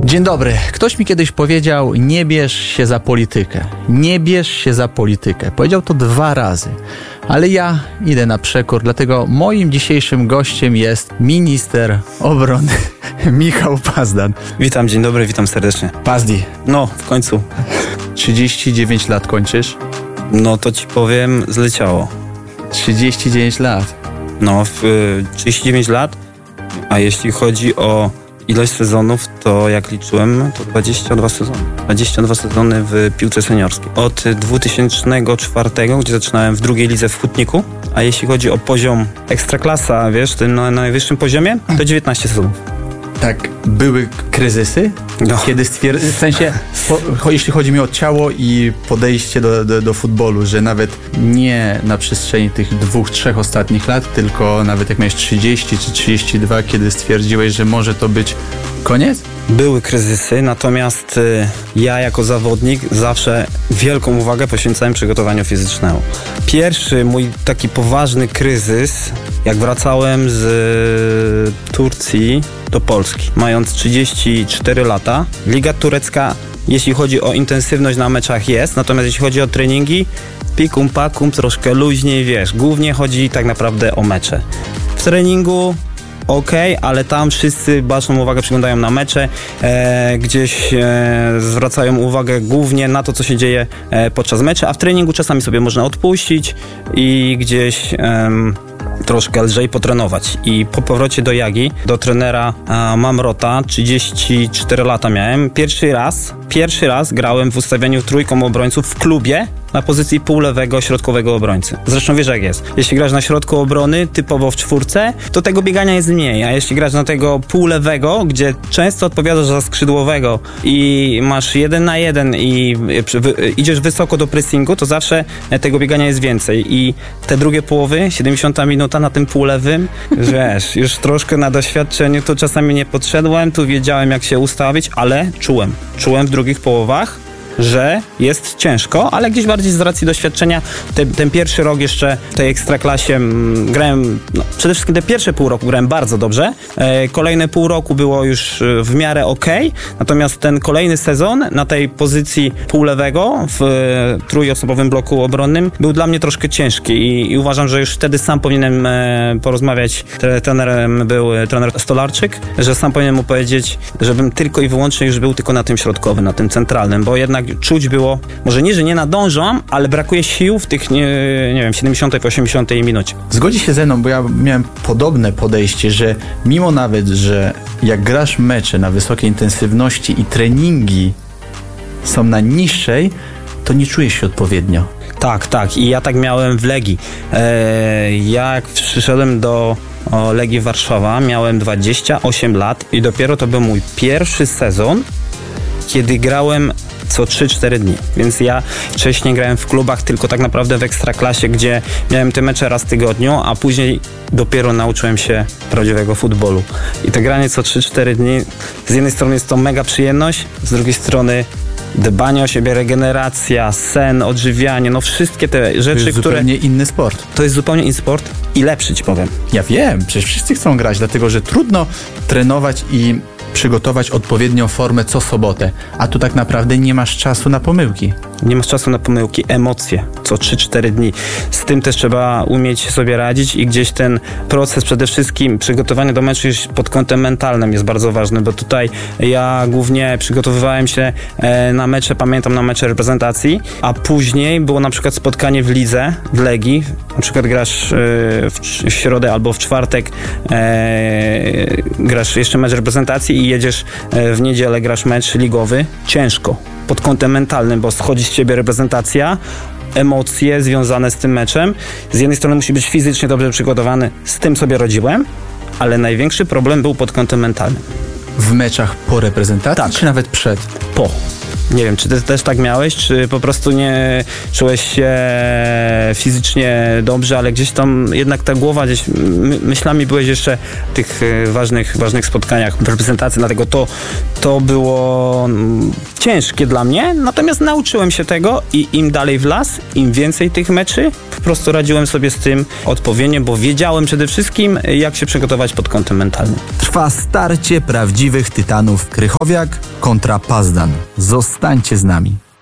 Dzień dobry. Ktoś mi kiedyś powiedział, nie bierz się za politykę. Nie bierz się za politykę. Powiedział to 2 razy. Ale ja idę na przekór, dlatego moim dzisiejszym gościem jest minister obrony Michał Pazdan. Witam, dzień dobry, witam serdecznie. Pazdi. No, w końcu. 39 lat kończysz? No to ci powiem, zleciało. 39 lat. No, 39 lat, a jeśli chodzi o ilość sezonów, to jak liczyłem, to 22 sezony. 22 sezony w piłce seniorskiej. Od 2004, gdzie zaczynałem w drugiej lidze w Hutniku, a jeśli chodzi o poziom ekstraklasa, wiesz, tym na najwyższym poziomie, to 19 sezonów. Tak, były kryzysy? No. Kiedy w sensie, jeśli chodzi mi o ciało i podejście do futbolu, że nawet nie na przestrzeni tych 2-3 ostatnich lat, tylko nawet jak miałeś 30 czy 32, kiedy stwierdziłeś, że może to być koniec? Były kryzysy, natomiast ja jako zawodnik zawsze wielką uwagę poświęcałem przygotowaniu fizycznemu. Pierwszy mój taki poważny kryzys, jak wracałem z Turcji do Polski, mając 34 lata. Liga turecka, jeśli chodzi o intensywność na meczach jest, natomiast jeśli chodzi o treningi, pikum pakum, troszkę luźniej, wiesz, głównie chodzi tak naprawdę o mecze. W treningu okej, ale tam wszyscy baczną uwagę przyglądają na mecze, gdzieś zwracają uwagę głównie na to, co się dzieje podczas meczu, a w treningu czasami sobie można odpuścić i gdzieś troszkę lżej potrenować. I po powrocie do Jagi, do trenera Mamrota, 34 lata miałem, pierwszy raz grałem w ustawieniu trójką obrońców w klubie na pozycji półlewego, środkowego obrońcy. Zresztą wiesz jak jest. Jeśli grasz na środku obrony, typowo w 4, to tego biegania jest mniej, a jeśli grasz na tego półlewego, gdzie często odpowiadasz za skrzydłowego i masz 1 na 1 i idziesz wysoko do pressingu, to zawsze tego biegania jest więcej. I te drugie połowy, 70 minuta na tym półlewym, wiesz, już troszkę na doświadczeniu, tu czasami nie podszedłem, tu wiedziałem jak się ustawić, ale czułem w drugich połowach, że jest ciężko, ale gdzieś bardziej z racji doświadczenia ten pierwszy rok jeszcze w tej ekstraklasie grałem, przede wszystkim te pierwsze pół roku grałem bardzo dobrze, kolejne pół roku było już w miarę okej, natomiast ten kolejny sezon na tej pozycji półlewego w trójosobowym bloku obronnym był dla mnie troszkę ciężki i uważam, że już wtedy sam powinienem porozmawiać, trenerem był trener Stolarczyk, że sam powinienem mu powiedzieć, żebym tylko i wyłącznie już był tylko na tym środkowym, na tym centralnym, bo jednak czuć było, może nie, że nie nadążam, ale brakuje sił w tych, nie wiem, 70. 80. minucie. Zgodzi się ze mną, bo ja miałem podobne podejście, że mimo nawet, że jak grasz mecze na wysokiej intensywności i treningi są na niższej, to nie czujesz się odpowiednio. Tak. I ja tak miałem w Legii. Jak przyszedłem do Legii Warszawa, miałem 28 lat i dopiero to był mój pierwszy sezon, kiedy grałem co 3-4 dni, więc ja wcześniej grałem w klubach tylko tak naprawdę w ekstraklasie, gdzie miałem te mecze raz w tygodniu, a później dopiero nauczyłem się prawdziwego futbolu. I to granie co 3-4 dni, z jednej strony jest to mega przyjemność, z drugiej strony dbanie o siebie, regeneracja, sen, odżywianie, no wszystkie te rzeczy, to jest zupełnie inny sport. To jest zupełnie inny sport i lepszy, ci powiem. Ja wiem, przecież wszyscy chcą grać, dlatego że trudno trenować i przygotować odpowiednią formę co sobotę, a tu tak naprawdę nie masz czasu na pomyłki. Nie masz czasu na pomyłki, emocje co 3-4 dni. Z tym też trzeba umieć sobie radzić i gdzieś ten proces przede wszystkim przygotowania do meczu pod kątem mentalnym jest bardzo ważny, bo tutaj ja głównie przygotowywałem się na mecze, pamiętam na mecze reprezentacji, a później było na przykład spotkanie w lidze, w Legii, na przykład grasz w środę albo w czwartek grasz jeszcze mecz reprezentacji i jedziesz w niedzielę, grasz mecz ligowy, ciężko pod kątem mentalnym, bo schodzi z ciebie reprezentacja, emocje związane z tym meczem. Z jednej strony musi być fizycznie dobrze przygotowany, z tym sobie radziłem, ale największy problem był pod kątem mentalnym. W meczach po reprezentacji, tak, czy nawet przed? Po. Nie wiem, czy ty też tak miałeś, czy po prostu nie czułeś się fizycznie dobrze, ale gdzieś tam jednak ta głowa, gdzieś myślami byłeś jeszcze w tych ważnych spotkaniach w reprezentacji, dlatego to było ciężkie dla mnie, natomiast nauczyłem się tego i im dalej w las, im więcej tych meczy, po prostu radziłem sobie z tym odpowiednio, bo wiedziałem przede wszystkim, jak się przygotować pod kątem mentalnym. Trwa starcie prawdziwych tytanów Krychowiak kontra Pazdan. Zostańcie z nami.